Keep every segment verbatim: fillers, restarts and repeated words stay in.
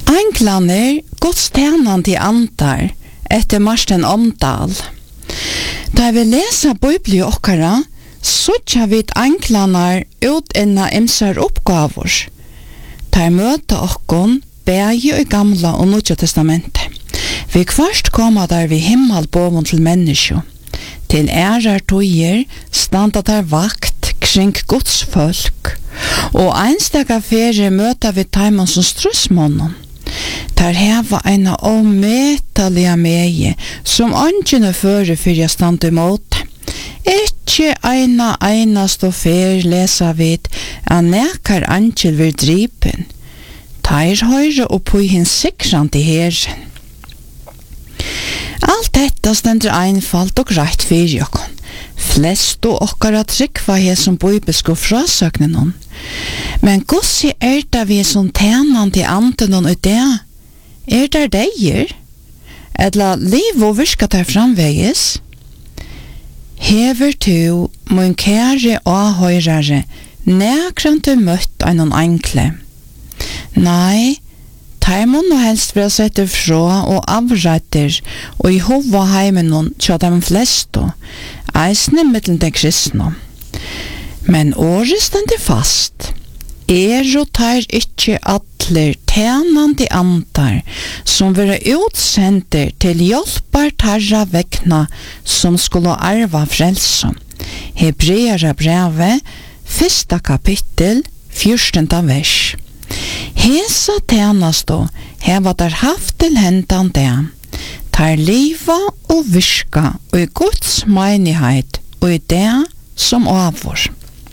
Anglaner godstjänande antar etter Marsten Omdal. Da vi leser Bibelen okkara, så tja vi anglanar ut enna imsar oppgavur. Da møta okkon bægi i gamla og Nutja testamentet. Vi kvart koma der vi himmel boven til menneskjo. Til ærar tøyer standa der vakt kring Guds folk, og einstaka fere møta vi taimon som strussmånen. Der heva eina ometalige meie, som angene fører fyrir jeg stand imot. Ikke eina einast og fer lesa vid, a nekar angel vir dripen. Teir høyre oppi hins sikrand i herren. Alt detta stendur einfalt og rætt fyrir okkon. Flest og okkara tryggva he som bibelsko frasøknen hon. Men gossi er da vi som tænande anden hon ut det? Er der deir? Edla liv og virka der framvegis? Hever tu, mun kære og høyrare, nekrant du møtt einon enkle? Nei, taimon og helst vil sette fra og avretter, og i hova heimen hon tja dem flesto, eisne mittelen den kristna. Men året stendir fast. Er og tar ikkje atler tænande antar som vera utsender til hjelpar tarra vekna som skulle arva frelsom. Hebreara brevet, fyrsta kapittel, fjortenda vers. Hesa tænasto heva der haft til hendan det, tar liva og virka og i Guds menighet og i det som avår.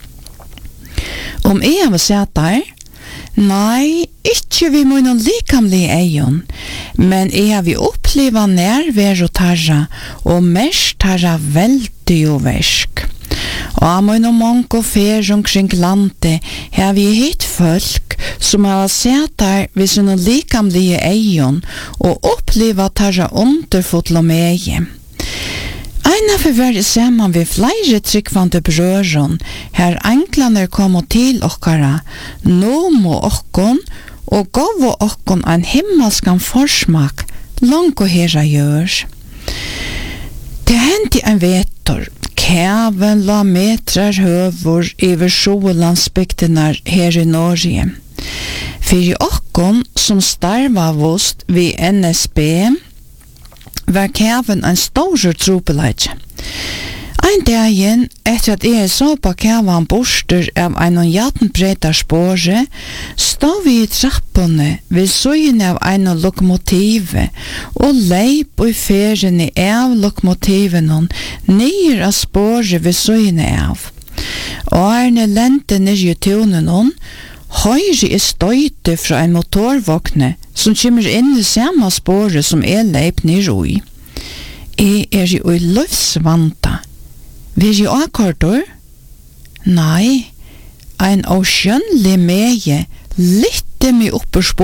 Om jeg vil se der, nei, ikke vi må noen likamlige eion, men jeg vil oppleva nærvær og tarra, og mest tarra veldig og versk. Og jeg må noen mange fer omkring landet, her vi hitt folk, som har sett der ved sånne likamlige eion, og oppleva tarra underfotla meie. Eina for være saman vi flere tryggvande brøron, her englaner kom til okkara, nå må okkon, og gav okkon en himmelskan forsmak, langt og herra gjør. Det hendte en vetor, kæven la metrar høvor iver sjolandsbygdenar her i Norge. Fyrir okkon som starva vost vi N S B, var kæven en stor trupelage. Ein dagen, etter at jeg så på kæven borster av en jattenbreda spåre, stod vi i trappene ved søyen av en lokomotive, og leip i ferene av lokomotiven nyer av spåre ved søyen av. Og erne lente ned i tunen hon, høyre er støyte fra en motorvåkne som kommer inn i samme spåret som er leip ned i. Jeg er jo i løvsvanta. Vil jeg akkordur? Nei, en avskjønnelig meie litt meg oppe